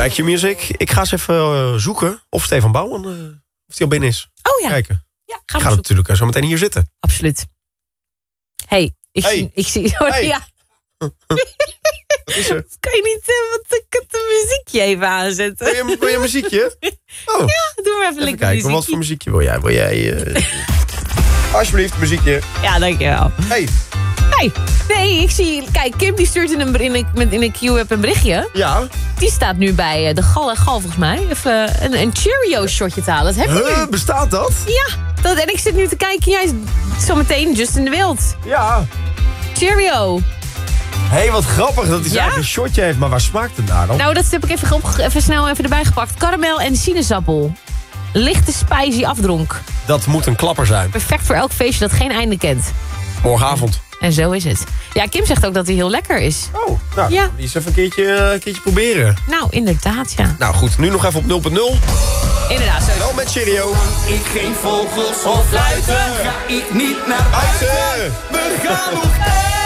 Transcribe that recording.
bij Q-Music. Ik ga eens even zoeken of Stefan Bouwman of die al binnen is. Oh ja. Kijken. Ja, Ik ga natuurlijk zo meteen hier zitten. Absoluut. Hey, ik zie... Hey. Ja. Wat is er? Kan je niet het muziekje even aanzetten? Wil je een muziekje? Oh. Ja, doe maar even lekker Kijken, muziekje. wat voor muziekje wil jij? Wil jij... Alsjeblieft, muziekje. Ja, dankjewel. Hey. Hey, nee, ik zie... Kijk, Kim die stuurt in een Q-app een berichtje. Ja. Die staat nu bij de Gal volgens mij. Even een Cheerio-shotje te halen. Dat heb je nu. Bestaat dat? Ja, en ik zit nu te kijken. Jij zometeen Justin de Wild. Ja. Cheerio. Hé, wat grappig dat hij zijn Ja? eigen shotje heeft. Maar waar smaakt het naar dan? Nou, dat heb ik even snel erbij gepakt. Karamel en sinaasappel. Lichte spicy afdronk. Dat moet een klapper zijn. Perfect voor elk feestje dat geen einde kent. Morgenavond. En zo is het. Ja, Kim zegt ook dat hij heel lekker is. Oh, nou, Ja. die eens even een keertje proberen. Nou, inderdaad, ja. Nou goed, nu nog even op 0.0. Inderdaad, zo. Wel met Cheerio. Ik geen vogels of fluiten, ga ik niet naar buiten. We gaan nog